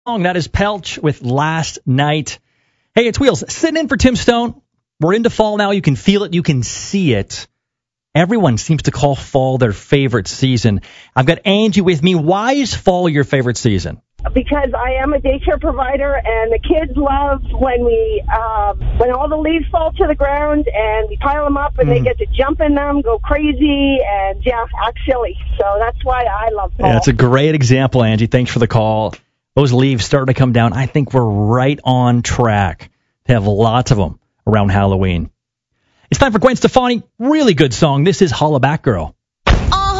That is Pelch with Last Night. Hey, it's Wheels. Sitting in for Tim Stone. We're into fall now. You can feel it. You can see it. Everyone seems to call fall their favorite season. I've got Angie with me. Why is fall your favorite season? Because I am a daycare provider, and the kids love when all the leaves fall to the ground and we pile them up and they get to jump in them, go crazy, and act silly. So that's why I love fall. Yeah, that's a great example, Angie. Thanks for the call. Those leaves starting to come down. I think we're right on track to have lots of them around Halloween. It's time for Gwen Stefani. Really good song. This is Holla Back Girl.